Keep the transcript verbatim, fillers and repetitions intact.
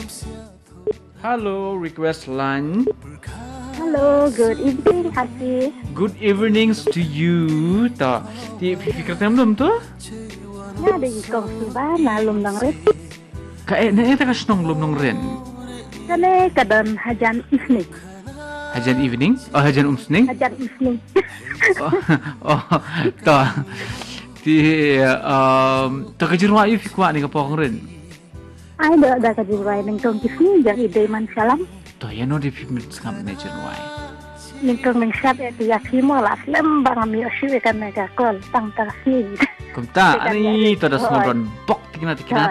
Hello, request line. Hello, good evening, Hati. Good evenings to you. Ta, di fikir tem belum tu? Ya, ada ikong suba na lumdang rin. Kae na ita kasnong belum nong ren. Kane kadon hajan evening. Hajan evening? Oh, hajan umsning? Hajan evening. oh, oh, ta. Di um, ta kajirwa yu fikwa ni kapong ren. Ay, da da kajiwai ng tong evening jang ide man salam. To yan no di fikmit skam na jirwa. Ng tong ng sab et yakimo las lembang mi asyik kan mega kol tang tarasi. Kumta, ani to das nobron bok tikna tikna